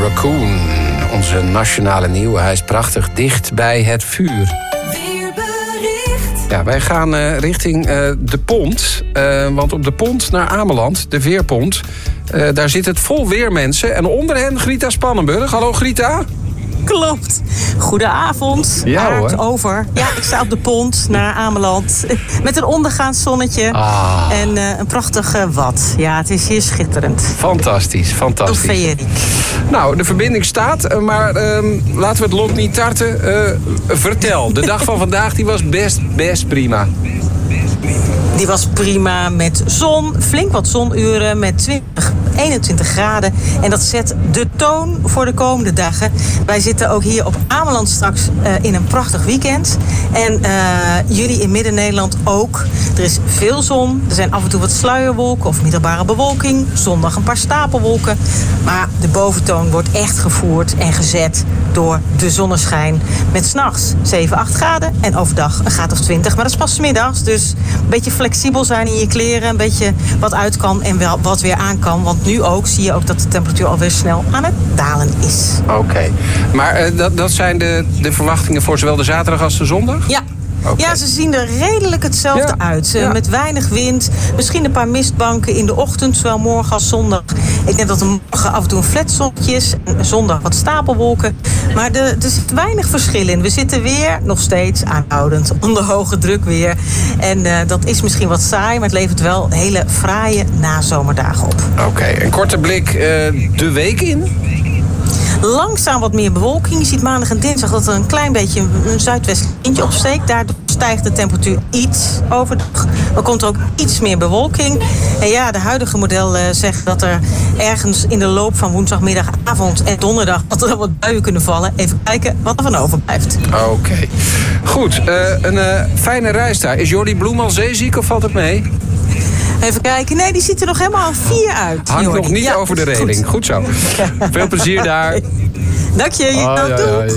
Raccoon. Onze nationale nieuwe. Hij is prachtig dicht bij het vuur. Ja, wij gaan richting de Pont. Want op de Pont naar Ameland, de Veerpont... daar zit het vol weermensen. En onder hen Grita Spannenburg. Hallo Grita. Klopt. Goedenavond. Ja, hoor. Over. Ja, ik sta op de Pont naar Ameland. Met een ondergaand zonnetje. En een prachtig wad. Ja, het is hier schitterend. Fantastisch, fantastisch. Feeriek. Nou, de verbinding staat, maar laten we het lot niet tarten. Vertel, de dag van vandaag die was best prima. Die was prima met zon, flink wat zonuren, met 21 graden. En dat zet de toon voor de komende dagen. Wij zitten ook hier op Ameland straks in een prachtig weekend. En jullie in Midden-Nederland ook. Er is veel zon, er zijn af en toe wat sluierwolken of middelbare bewolking. Zondag een paar stapelwolken. Maar de boventoon wordt echt gevoerd en gezet door de zonneschijn. Met 's nachts 7, 8 graden en overdag een graad of 20. Maar dat is pas 's middags, dus een beetje flexibel zijn in je kleren. Een beetje wat uit kan en wel wat weer aan kan. Want nu ook zie je ook dat de temperatuur alweer snel aan het dalen is. Oké. Maar dat zijn de verwachtingen voor zowel de zaterdag als de zondag? Ja. Okay. Ja, ze zien er redelijk hetzelfde uit. Met weinig wind. Misschien een paar mistbanken in de ochtend, zowel morgen als zondag. Ik denk dat er morgen af en toe een flat zonnetje is. En zondag wat stapelwolken. Maar er zit weinig verschil in. We zitten weer nog steeds aanhoudend onder hoge druk weer. En dat is misschien wat saai, maar het levert wel hele fraaie nazomerdagen op. Oké, een korte blik de week in. Langzaam wat meer bewolking. Je ziet maandag en dinsdag dat er een klein beetje een zuidwestelijk windje opsteekt. Daardoor stijgt de temperatuur iets overdag. Dan komt er ook iets meer bewolking. En ja, de huidige model zegt dat er ergens in de loop van woensdagmiddagavond en donderdag dat er dan wat buien kunnen vallen. Even kijken wat er van overblijft. Oké. Goed, een fijne reis daar. Is Jordi Bloem al zeeziek of valt het mee? Even kijken. Nee, die ziet er nog helemaal 4 uit. Hangt Jordi. nog niet over de reling. Goed zo. Veel plezier daar. Dank je. Doei.